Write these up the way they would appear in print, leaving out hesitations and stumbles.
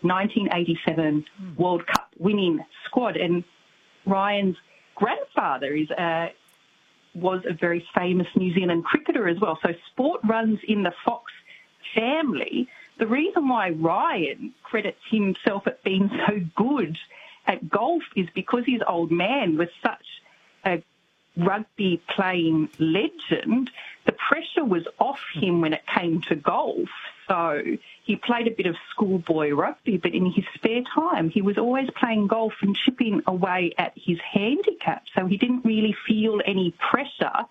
1987 World Cup winning squad. And Ryan's grandfather was a very famous New Zealand cricketer as well. So sport runs in the Fox family. The reason why Ryan credits himself at being so good at golf is because his old man was such a rugby playing legend. The pressure was off him when it came to golf. So he played a bit of schoolboy rugby, but in his spare time, he was always playing golf and chipping away at his handicap. So he didn't really feel any pressure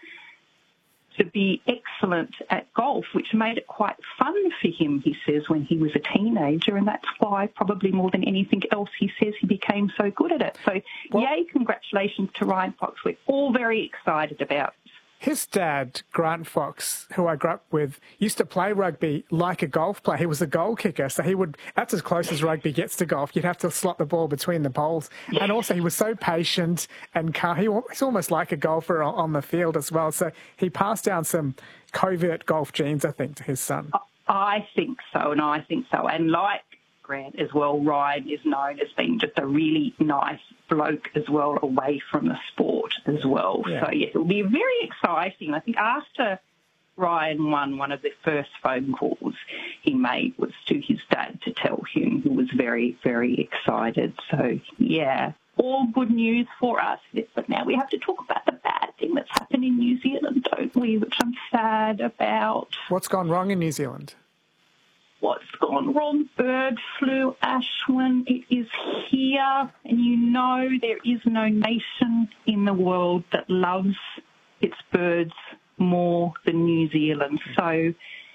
to be excellent at golf, which made it quite fun for him, he says, when he was a teenager. And that's why, probably more than anything else, he says he became so good at it. So, yay, congratulations to Ryan Fox. We're all very excited about it. His dad, Grant Fox, who I grew up with, used to play rugby like a golf player. He was a goal kicker, so that's as close as rugby gets to golf. You'd have to slot the ball between the poles. And also he was so patient and calm. He's almost like a golfer on the field as well. So he passed down some covert golf genes, I think, to his son. I think so. And like Grant as well, Ryan is known as being just a really nice bloke as well, away from the sport as well. Yeah. So, yes, it'll be very exciting. I think after Ryan won, one of the first phone calls he made was to his dad to tell him, who was very, very excited. So, yeah, all good news for us. But now we have to talk about the bad thing that's happened in New Zealand, don't we, which I'm sad about. What's gone wrong in New Zealand? What's gone wrong? Bird flu, Ashwin. It is here. And you know there is no nation in the world that loves its birds more than New Zealand. So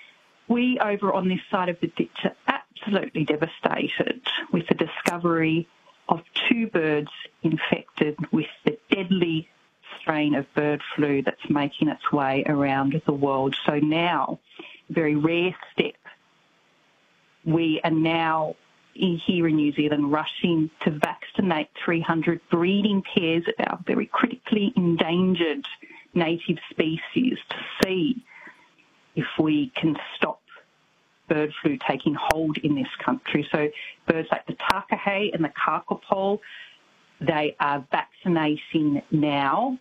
we over on this side of the ditch are absolutely devastated with the discovery of 2 birds infected with the deadly strain of bird flu that's making its way around the world. So now, a very rare step, we are now here in New Zealand rushing to vaccinate 300 breeding pairs of our very critically endangered native species to see if we can stop bird flu taking hold in this country. So birds like the takahe and the kakapo, they are vaccinating now.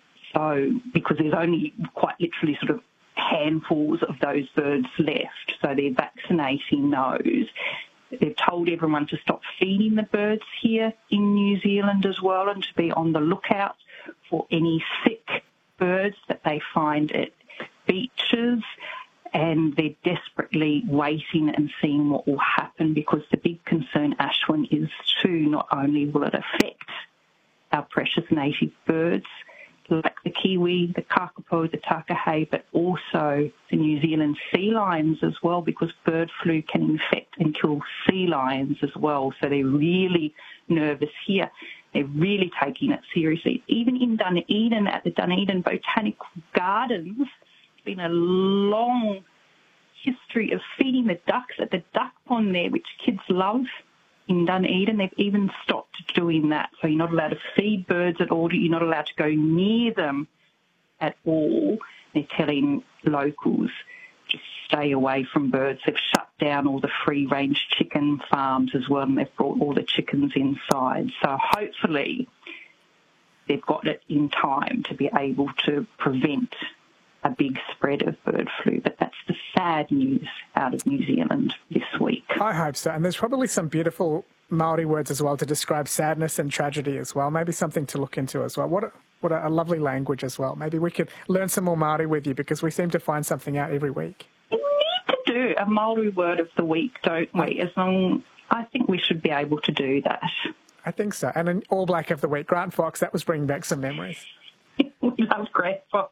So because there's only quite literally sort of handfuls of those birds left, so they're vaccinating those. They've told everyone to stop feeding the birds here in New Zealand as well, and to be on the lookout for any sick birds that they find at beaches. And they're desperately waiting and seeing what will happen, because the big concern, Ashwin, is too, not only will it affect our precious native birds like the kiwi, the kakapo, the takahe, but also the New Zealand sea lions as well, because bird flu can infect and kill sea lions as well. So they're really nervous here. They're really taking it seriously. Even in Dunedin, at the Dunedin Botanical Gardens, it's been a long history of feeding the ducks at the duck pond there, which kids love. In Dunedin, they've even stopped doing that. So you're not allowed to feed birds at all. You're not allowed to go near them at all. They're telling locals just stay away from birds. They've shut down all the free-range chicken farms as well, and they've brought all the chickens inside. So hopefully they've got it in time to be able to prevent a big spread of bird flu. But that's the sad news out of New Zealand this week. I hope so. And there's probably some beautiful Māori words as well to describe sadness and tragedy as well. Maybe something to look into as well. What a lovely language as well. Maybe we could learn some more Māori with you, because we seem to find something out every week. We need to do a Māori word of the week, don't we? I think we should be able to do that. I think so. And an All Black of the week, Grant Fox, that was bringing back some memories. We love Grant Fox.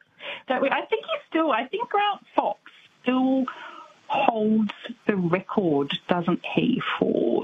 I think Grant Fox still holds the record, doesn't he, for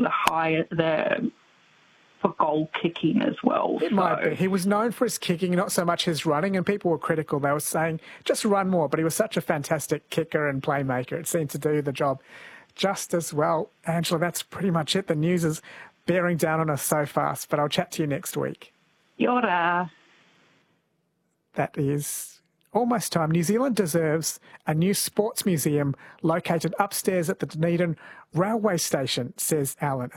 for goal kicking as well. It might be. He was known for his kicking, not so much his running, and people were critical. They were saying, just run more, but he was such a fantastic kicker and playmaker. It seemed to do the job just as well. Angela, that's pretty much it. The news is bearing down on us so fast, but I'll chat to you next week. Yora. That is almost time. New Zealand deserves a new sports museum located upstairs at the Dunedin railway station, says Alan.